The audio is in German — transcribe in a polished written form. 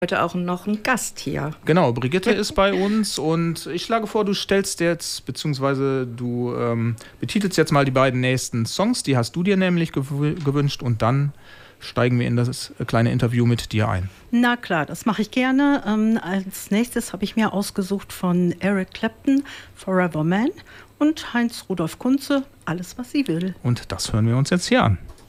Heute auch noch ein Gast hier. Genau, Brigitte ist bei uns und ich schlage vor, du stellst jetzt, beziehungsweise du betitelst jetzt mal die beiden nächsten Songs, die hast du dir nämlich gewünscht und dann steigen wir in das kleine Interview mit dir ein. Na klar, das mache ich gerne. Als nächstes habe ich mir ausgesucht von Eric Clapton, Forever Man und Heinz Rudolf Kunze, Alles, was sie will. Und das hören wir uns jetzt hier an.